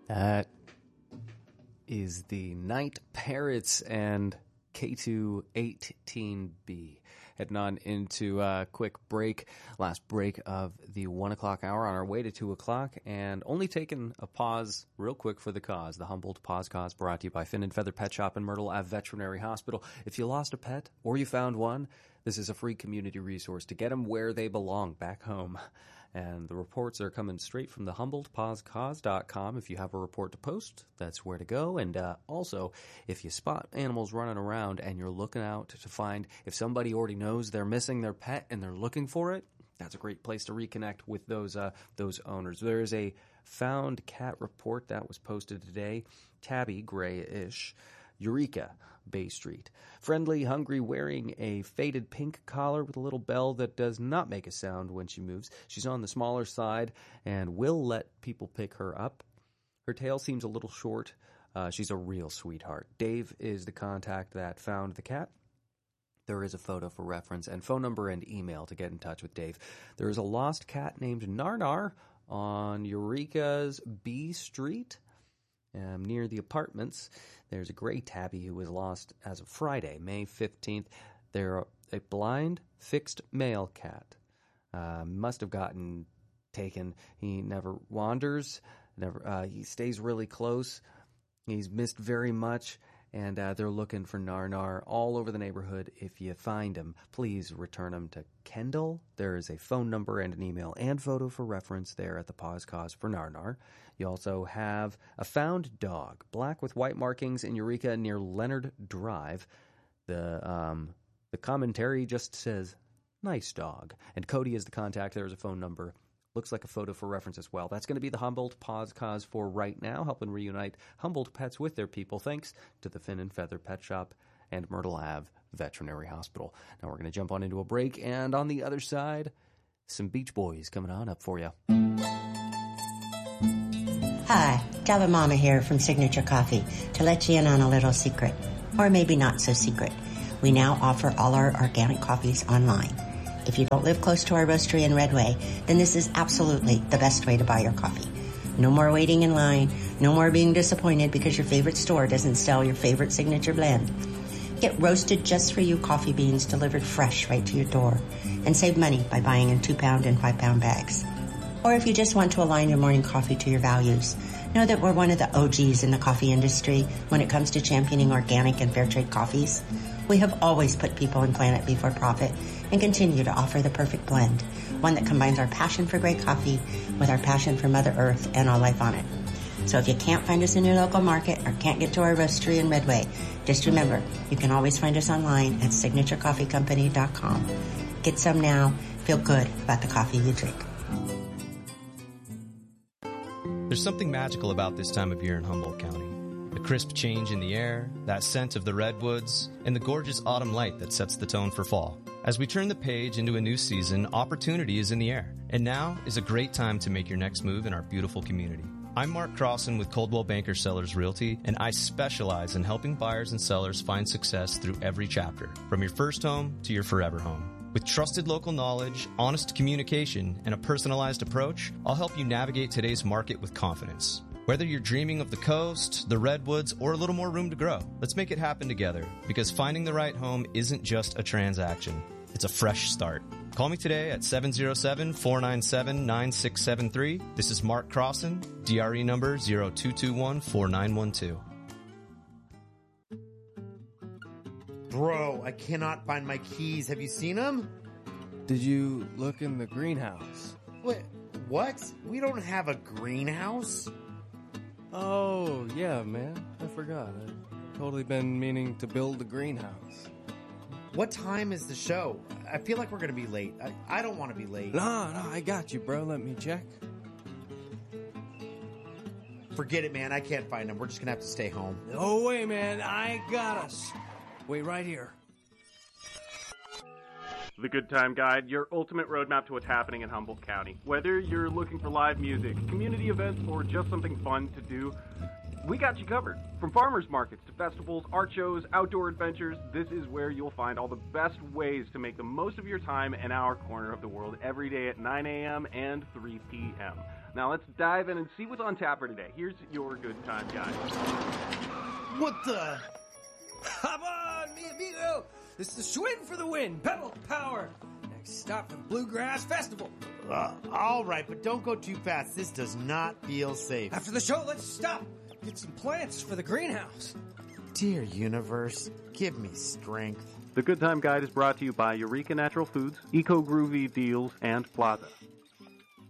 That is the Night Parrots and K2-18B. Heading on into a quick break, last break of the 1 o'clock hour on our way to 2 o'clock, and only taking a pause real quick for the cause. The Humboldt Paws Cause brought to you by Fin and Feather Pet Shop and Myrtle Ave Veterinary Hospital. If you lost a pet or you found one, this is a free community resource to get them where they belong, back home. And the reports are coming straight from the HumboldtPawsCause.com. If you have a report to post, that's where to go. And also, if you spot animals running around and you're looking out to find if somebody already knows they're missing their pet and they're looking for it, that's a great place to reconnect with those owners. There is a found cat report that was posted today. Tabby, grayish, Eureka, Bay Street. Friendly, hungry, wearing a faded pink collar with a little bell that does not make a sound when she moves. She's on the smaller side and will let people pick her up. Her tail seems a little short. She's a real sweetheart. Dave is the contact that found the cat. There is a photo for reference and phone number and email to get in touch with Dave. There is a lost cat named Narnar on Eureka's B Street. Near the apartments, there's a gray tabby who was lost as of Friday, May 15th. They're a blind, fixed male cat. Must have gotten taken. He never wanders. He stays really close. He's missed very much, and they're looking for Narnar all over the neighborhood. If you find him, please return him to Kendall. There is a phone number and an email and photo for reference there at the Paws Cause for Narnar. You also have a found dog, black with white markings in Eureka near Leonard Drive. The commentary just says, nice dog. And Cody is the contact. There's a phone number. Looks like a photo for reference as well. That's going to be the Humboldt Paws Cause for right now, helping reunite Humboldt pets with their people, thanks to the Fin and Feather Pet Shop and Myrtle Ave Veterinary Hospital. Now we're going to jump on into a break, and on the other side, some Beach Boys coming on up for you. Hi, Java Mama here from Signature Coffee to let you in on a little secret, or maybe not so secret. We now offer all our organic coffees online. If you don't live close to our roastery in Redway, then this is absolutely the best way to buy your coffee. No more waiting in line, no more being disappointed because your favorite store doesn't sell your favorite signature blend. Get roasted just for you coffee beans delivered fresh right to your door, and save money by buying in 2-pound and 5-pound bags. Or if you just want to align your morning coffee to your values, know that we're one of the OGs in the coffee industry when it comes to championing organic and fair trade coffees. We have always put people and planet before profit and continue to offer the perfect blend, one that combines our passion for great coffee with our passion for Mother Earth and all life on it. So if you can't find us in your local market or can't get to our roastery in Redway, just remember, you can always find us online at signaturecoffeecompany.com. Get some now. Feel good about the coffee you drink. There's something magical about this time of year in Humboldt County. The crisp change in the air, that scent of the redwoods, and the gorgeous autumn light that sets the tone for fall. As we turn the page into a new season, opportunity is in the air. And now is a great time to make your next move in our beautiful community. I'm Mark Crossan with Coldwell Banker Sellers Realty, and I specialize in helping buyers and sellers find success through every chapter, from your first home to your forever home. With trusted local knowledge, honest communication, and a personalized approach, I'll help you navigate today's market with confidence. Whether you're dreaming of the coast, the redwoods, or a little more room to grow, let's make it happen together, because finding the right home isn't just a transaction. It's a fresh start. Call me today at 707-497-9673. This is Mark Crossan, DRE number 0221-4912. Bro, I cannot find my keys. Have you seen them? Did you look in the greenhouse? Wait, what? We don't have a greenhouse? Oh, yeah, man. I forgot. I've totally been meaning to build a greenhouse. What time is the show? I feel like we're going to be late. I don't want to be late. No, I got you, bro. Let me check. Forget it, man. I can't find them. We're just going to have to stay home. No way, man. I got us. Wait right here. The Good Time Guide, your ultimate roadmap to what's happening in Humboldt County. Whether you're looking for live music, community events, or just something fun to do, we got you covered. From farmers markets to festivals, art shows, outdoor adventures, this is where you'll find all the best ways to make the most of your time in our corner of the world every day at 9 a.m. and 3 p.m. Now let's dive in and see what's on tap for today. Here's your Good Time Guide. What the? Come on, mi amigo! This is the Schwinn for the win! Pedal power! Next stop, the Bluegrass Festival. All right, but don't go too fast. This does not feel safe. After the show, let's stop. Get some plants for the greenhouse. Dear universe, give me strength. The Good Time Guide is brought to you by Eureka Natural Foods, Eco Groovy Deals, and Plaza.